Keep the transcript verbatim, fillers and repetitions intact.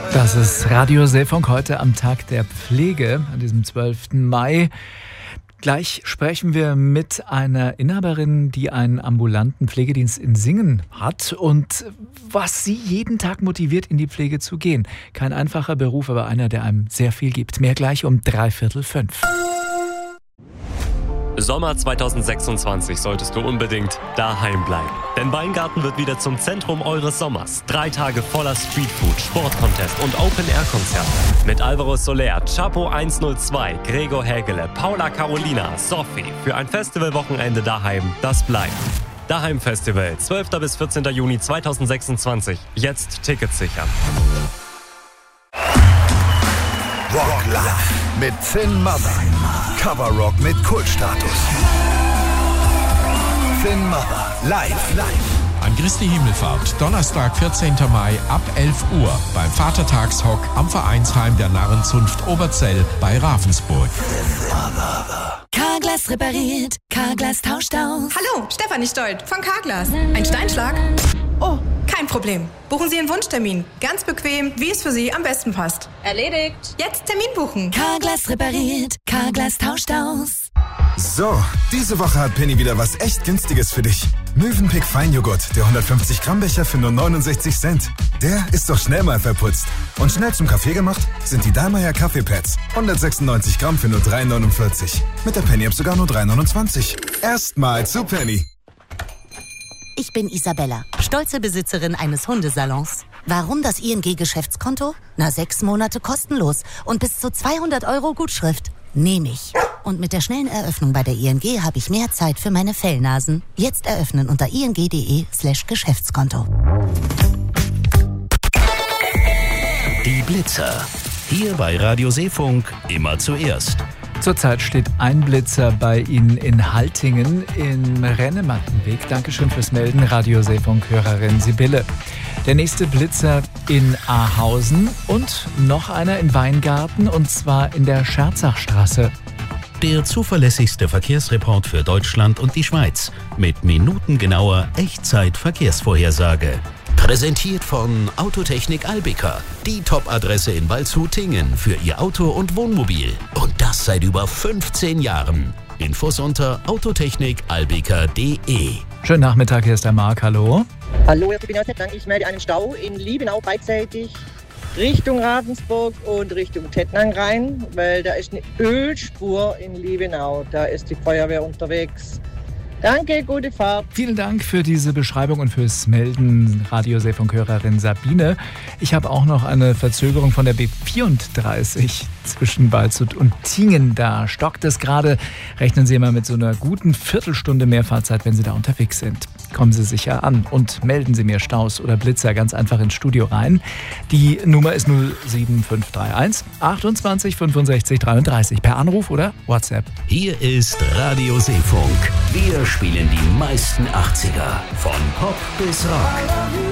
Das ist Radio Seefunk heute am Tag der Pflege, an diesem zwölften Mai. Gleich sprechen wir mit einer Inhaberin, die einen ambulanten Pflegedienst in Singen hat und was sie jeden Tag motiviert, in die Pflege zu gehen. Kein einfacher Beruf, aber einer, der einem sehr viel gibt. Mehr gleich um dreiviertel fünf. Sommer zweitausendsechsundzwanzig solltest du unbedingt daheim bleiben. Denn Weingarten wird wieder zum Zentrum eures Sommers. Drei Tage voller Streetfood, Sportcontest und Open-Air-Konzerte. Mit Alvaro Soler, Chapo hundertzwei, Gregor Hägele, Paula Carolina, Sophie. Für ein Festivalwochenende daheim, das bleibt. Daheim Festival, zwölfter bis vierzehnter Juni zweitausendsechsundzwanzig. Jetzt Tickets sichern. Rock Live mit Finn Mother. Cover Rock mit Kultstatus. Finn Mother live, live. An Christi Himmelfahrt, Donnerstag, vierzehnten Mai ab elf Uhr beim Vatertagshock am Vereinsheim der Narrenzunft Oberzell bei Ravensburg. Carglass repariert, Carglass tauscht aus. Hallo, Stefanie Stolt von Carglass. Ein Steinschlag? Oh, kein Problem. Buchen Sie einen Wunschtermin. Ganz bequem, wie es für Sie am besten passt. Erledigt. Jetzt Termin buchen. Carglass repariert, Carglass tauscht aus. So, diese Woche hat Penny wieder was echt Günstiges für dich. Mövenpick Feinjoghurt, der hundertfünfzig Gramm Becher für nur neunundsechzig Cent. Der ist doch schnell mal verputzt. Und schnell zum Kaffee gemacht sind die Dallmayr Kaffeepads. hundertsechsundneunzig Gramm für nur drei neunundvierzig. Mit der Penny-App sogar nur drei neunundzwanzig. Erstmal zu Penny. Ich bin Isabella, stolze Besitzerin eines Hundesalons. Warum das I N G-Geschäftskonto? Na, sechs Monate kostenlos und bis zu zweihundert Euro Gutschrift. Nehme ich. Und mit der schnellen Eröffnung bei der I N G habe ich mehr Zeit für meine Fellnasen. Jetzt eröffnen unter ing.de slash Geschäftskonto. Die Blitzer. Hier bei Radio Seefunk immer zuerst. Zurzeit steht ein Blitzer bei Ihnen in Haltingen im Rennemattenweg. Dankeschön fürs Melden, Radio Seefunk-Hörerin Sibylle. Der nächste Blitzer in Ahausen und noch einer in Weingarten, und zwar in der Scherzachstraße. Der zuverlässigste Verkehrsreport für Deutschland und die Schweiz mit minutengenauer Echtzeit-Verkehrsvorhersage. Präsentiert von Autotechnik Albica, die Top-Adresse in Waldshut-Tingen für Ihr Auto und Wohnmobil. Und das seit über fünfzehn Jahren. Infos unter autotechnik albica punkt de. Schönen Nachmittag, hier ist der Marc, hallo. Hallo, ich bin Tettnang. Ich melde einen Stau in Liebenau beidseitig Richtung Ravensburg und Richtung Tettnang rein, weil da ist eine Ölspur in Liebenau. Da ist die Feuerwehr unterwegs. Danke, gute Fahrt. Vielen Dank für diese Beschreibung und fürs Melden, Radio Seefunk-Hörerin Sabine. Ich habe auch noch eine Verzögerung von der B vierunddreißig zwischen Waldshut und Tingen. Da stockt es gerade. Rechnen Sie mal mit so einer guten Viertelstunde Mehrfahrzeit, wenn Sie da unterwegs sind. Kommen Sie sicher an und melden Sie mir Staus oder Blitzer ganz einfach ins Studio rein. Die Nummer ist null sieben fünf drei eins achtundzwanzig fünfundsechzig dreiunddreißig per Anruf oder WhatsApp. Hier ist Radio Seefunk. Wir spielen die meisten achtziger, von Pop bis Rock.